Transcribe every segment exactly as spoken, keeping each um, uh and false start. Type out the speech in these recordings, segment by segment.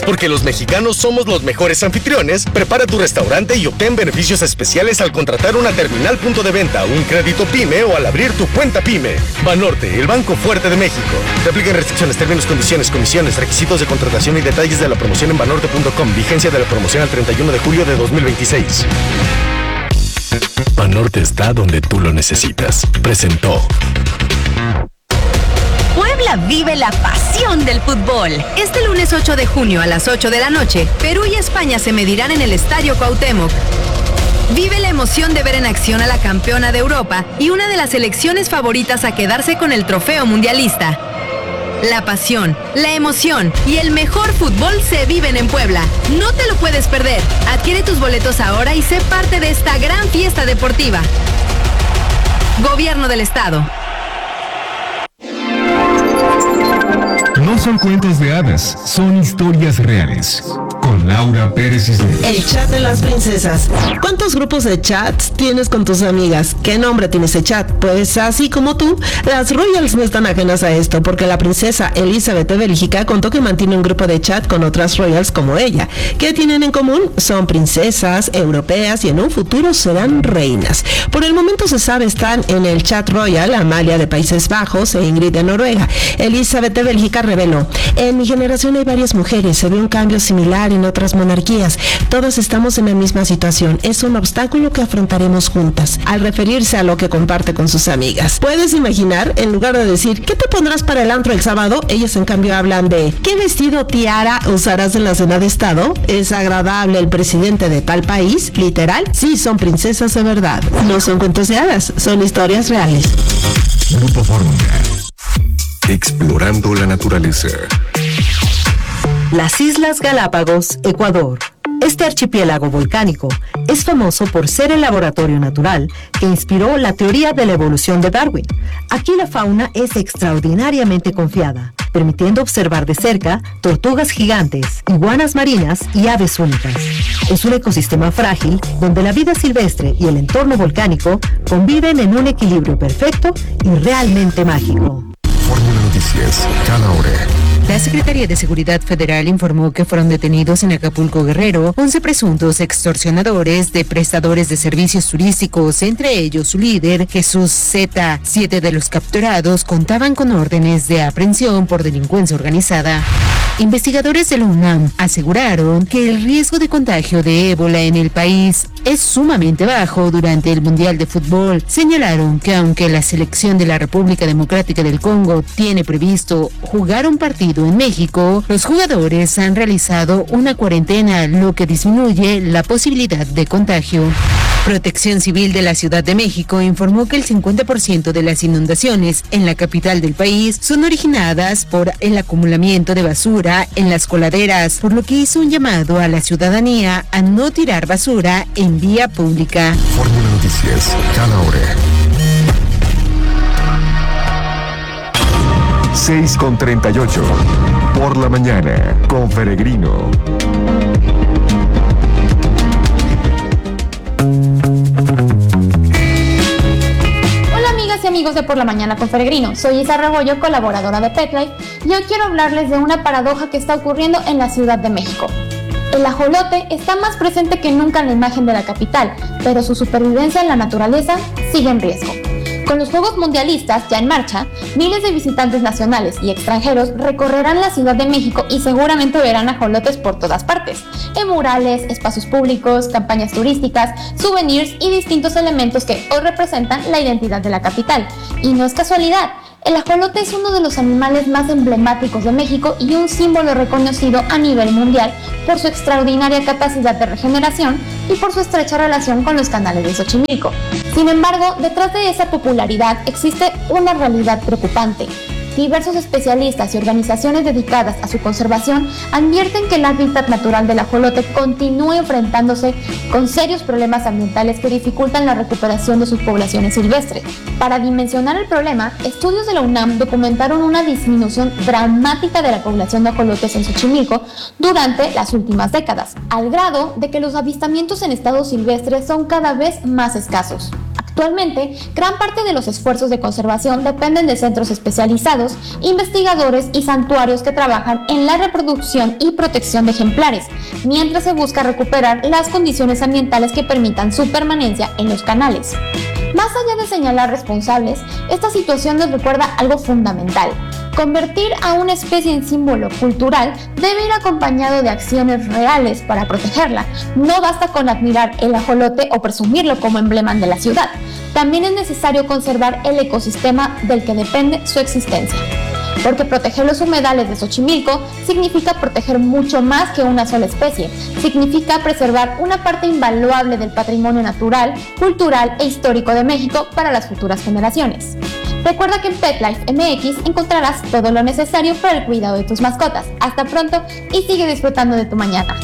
Porque los mexicanos somos los mejores anfitriones, prepara tu restaurante y obtén beneficios especiales al contratar una terminal punto de venta, un crédito PYME o al abrir tu cuenta PYME. Banorte, el banco fuerte de México. Te aplican restricciones, términos, condiciones, comisiones, requisitos de contratación y detalles de la promoción en banorte punto com. Vigencia de la promoción al treinta y uno de julio de dos mil veintiséis. Banorte está donde tú lo necesitas. Presentó. Puebla vive la pasión del fútbol. Este lunes ocho de junio a las ocho de la noche, Perú y España se medirán en el Estadio Cuauhtémoc. Vive la emoción de ver en acción a la campeona de Europa y una de las selecciones favoritas a quedarse con el trofeo mundialista. La pasión, la emoción y el mejor fútbol se viven en Puebla. No te lo puedes perder. Adquiere tus boletos ahora y sé parte de esta gran fiesta deportiva. Gobierno del Estado. No son cuentos de hadas, son historias reales. Con Laura Pérez Islet. El chat de las princesas. ¿Cuántos grupos de chats tienes con tus amigas? ¿Qué nombre tiene ese chat? Pues así como tú, las Royals no están ajenas a esto, porque la princesa Elizabeth de Bélgica contó que mantiene un grupo de chat con otras Royals como ella. ¿Qué tienen en común? Son princesas europeas y en un futuro serán reinas. Por el momento se sabe están en el chat Royal Amalia de Países Bajos e Ingrid de Noruega. Elizabeth de Bélgica reveló: en mi generación hay varias mujeres, se ve un cambio similar en otras monarquías. Todas estamos en la misma situación. Es un obstáculo que afrontaremos juntas. Al referirse a lo que comparte con sus amigas. ¿Puedes imaginar? En lugar de decir ¿qué te pondrás para el antro el sábado? Ellas en cambio hablan de ¿qué vestido tiara usarás en la cena de estado? ¿Es agradable el presidente de tal país? ¿Literal? Sí, son princesas de verdad. No son cuentos de hadas, son historias reales. Grupo Fórmula. Explorando la naturaleza. Las Islas Galápagos, Ecuador. Este archipiélago volcánico es famoso por ser el laboratorio natural que inspiró la teoría de la evolución de Darwin. Aquí la fauna es extraordinariamente confiada, permitiendo observar de cerca tortugas gigantes, iguanas marinas y aves únicas. Es un ecosistema frágil donde la vida silvestre y el entorno volcánico conviven en un equilibrio perfecto y realmente mágico. Fórmula Noticias, cada hora. La Secretaría de Seguridad Federal informó que fueron detenidos en Acapulco, Guerrero, once presuntos extorsionadores de prestadores de servicios turísticos, entre ellos su líder, Jesús Z. Siete de los capturados contaban con órdenes de aprehensión por delincuencia organizada. Investigadores de la UNAM aseguraron que el riesgo de contagio de ébola en el país es sumamente bajo durante el Mundial de Fútbol. Señalaron que aunque la selección de la República Democrática del Congo tiene previsto jugar un partido en México, los jugadores han realizado una cuarentena, lo que disminuye la posibilidad de contagio. Protección Civil de la Ciudad de México informó que el cincuenta por ciento de las inundaciones en la capital del país son originadas por el acumulamiento de basura en las coladeras, por lo que hizo un llamado a la ciudadanía a no tirar basura en vía pública. Fórmula Noticias, cada hora. seis con treinta y ocho. Por la mañana, con Peregrino. Hola amigas y amigos de Por la Mañana con Peregrino. Soy Isa Rebollo, colaboradora de PetLife, y hoy quiero hablarles de una paradoja que está ocurriendo en la Ciudad de México. El ajolote está más presente que nunca en la imagen de la capital, pero su supervivencia en la naturaleza sigue en riesgo. Con los Juegos Mundialistas ya en marcha, miles de visitantes nacionales y extranjeros recorrerán la Ciudad de México y seguramente verán ajolotes por todas partes, en murales, espacios públicos, campañas turísticas, souvenirs y distintos elementos que hoy representan la identidad de la capital. Y no es casualidad. El ajolote es uno de los animales más emblemáticos de México y un símbolo reconocido a nivel mundial por su extraordinaria capacidad de regeneración y por su estrecha relación con los canales de Xochimilco. Sin embargo, detrás de esa popularidad existe una realidad preocupante. Diversos especialistas y organizaciones dedicadas a su conservación advierten que el hábitat natural del ajolote continúa enfrentándose con serios problemas ambientales que dificultan la recuperación de sus poblaciones silvestres. Para dimensionar el problema, estudios de la UNAM documentaron una disminución dramática de la población de ajolotes en Xochimilco durante las últimas décadas, al grado de que los avistamientos en estado silvestre son cada vez más escasos. Actualmente, gran parte de los esfuerzos de conservación dependen de centros especializados, investigadores y santuarios que trabajan en la reproducción y protección de ejemplares, mientras se busca recuperar las condiciones ambientales que permitan su permanencia en los canales. Más allá de señalar responsables, esta situación nos recuerda algo fundamental. Convertir a una especie en símbolo cultural debe ir acompañado de acciones reales para protegerla. No basta con admirar el ajolote o presumirlo como emblema de la ciudad. También es necesario conservar el ecosistema del que depende su existencia. Porque proteger los humedales de Xochimilco significa proteger mucho más que una sola especie. Significa preservar una parte invaluable del patrimonio natural, cultural e histórico de México para las futuras generaciones. Recuerda que en PetLife M X encontrarás todo lo necesario para el cuidado de tus mascotas. Hasta pronto y sigue disfrutando de tu mañana.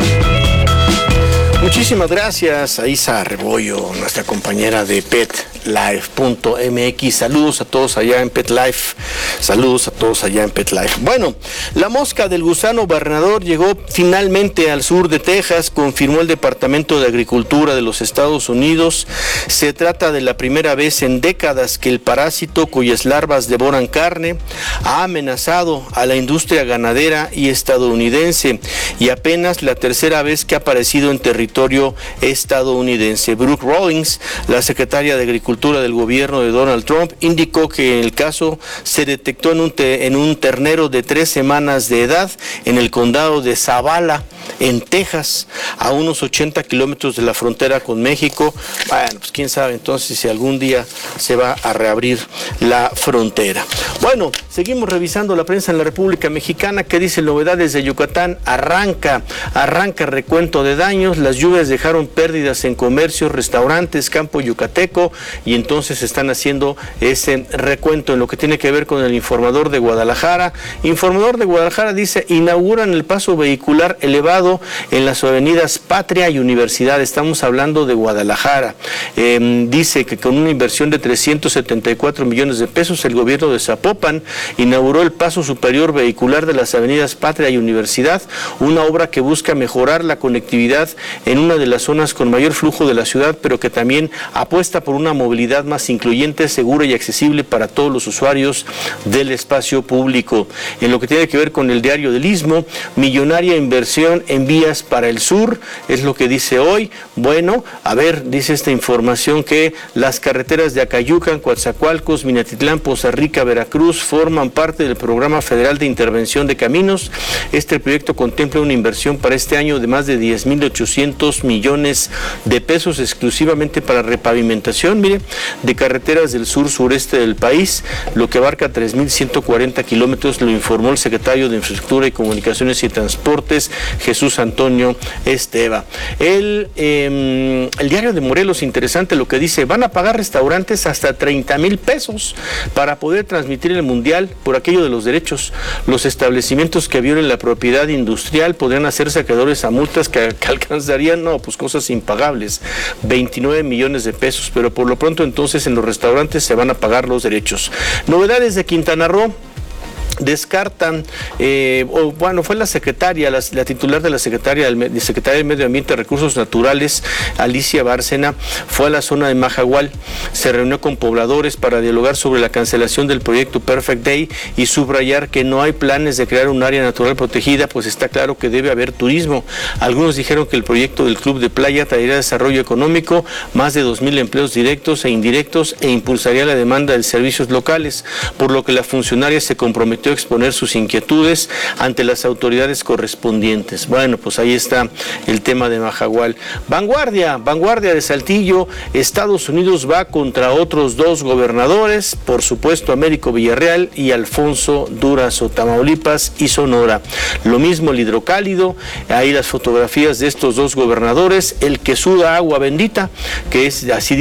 Muchísimas gracias a Isa Rebollo, nuestra compañera de PetLife punto M X. Saludos a todos allá en PetLife. Saludos a todos allá en PetLife. Bueno, la mosca del gusano barrenador llegó finalmente al sur de Texas, confirmó el Departamento de Agricultura de los Estados Unidos. Se trata de la primera vez en décadas que el parásito, cuyas larvas devoran carne, ha amenazado a la industria ganadera y estadounidense, y apenas la tercera vez que ha aparecido en territorio estadounidense. Brooke Rawlings, la secretaria de Agricultura del gobierno de Donald Trump, indicó que el caso se detectó en un, te, en un ternero de tres semanas de edad en el condado de Zavala, en Texas, a unos ochenta kilómetros de la frontera con México. Bueno, pues quién sabe entonces si algún día se va a reabrir la frontera. Bueno, seguimos revisando la prensa en la República Mexicana. ¿Qué dice novedades de Yucatán? Arranca, arranca recuento de daños. Las lluvias dejaron pérdidas en comercios, restaurantes, campo yucateco, y entonces están haciendo ese recuento en lo que tiene que ver con el Informador de Guadalajara. Informador de Guadalajara dice: inauguran el paso vehicular elevado en las avenidas Patria y Universidad. Estamos hablando de Guadalajara. Eh, dice que con una inversión de trescientos setenta y cuatro millones de pesos, el gobierno de Zapopan inauguró el paso superior vehicular de las avenidas Patria y Universidad, una obra que busca mejorar la conectividad en una de las zonas con mayor flujo de la ciudad, pero que también apuesta por una movilidad más incluyente, segura y accesible para todos los usuarios del espacio público. En lo que tiene que ver con el Diario del Istmo, millonaria inversión en vías para el sur, es lo que dice hoy. Bueno, a ver, dice esta información que las carreteras de Acayucan, Coatzacoalcos, Minatitlán, Poza Rica, Veracruz forman parte del Programa Federal de Intervención de Caminos. Este proyecto contempla una inversión para este año de más de diez mil ochocientos millones de pesos exclusivamente para repavimentación, mire, de carreteras del sur sureste del país, lo que abarca tres mil ciento cuarenta kilómetros, lo informó el secretario de Infraestructura y Comunicaciones y Transportes, Jesús Antonio Esteva. El, eh, el Diario de Morelos, interesante lo que dice: van a pagar restaurantes hasta treinta mil pesos para poder transmitir el Mundial por aquello de los derechos. Los establecimientos que violen la propiedad industrial podrían hacerse acreedores a multas que, que alcanzarían, no, pues cosas impagables, veintinueve millones de pesos, pero por lo pronto entonces en los restaurantes se van a pagar los derechos. Novedades de Quintana Roo. Descartan, eh, o bueno, fue la secretaria, la, la titular de la secretaria del, de Secretaría del Medio Ambiente y Recursos Naturales, Alicia Bárcena, fue a la zona de Majahual, se reunió con pobladores para dialogar sobre la cancelación del proyecto Perfect Day y subrayar que no hay planes de crear un área natural protegida, pues está claro que debe haber turismo. Algunos dijeron que el proyecto del Club de Playa traería desarrollo económico, más de dos mil empleos directos e indirectos, e impulsaría la demanda de servicios locales, por lo que la funcionaria se comprometió a exponer sus inquietudes ante las autoridades correspondientes. Bueno, pues ahí está el tema de Majahual. Vanguardia, Vanguardia de Saltillo, Estados Unidos va contra otros dos gobernadores, por supuesto Américo Villarreal y Alfonso Durazo, Tamaulipas y Sonora. Lo mismo el Hidrocálido, ahí las fotografías de estos dos gobernadores, el que suda agua bendita, que es así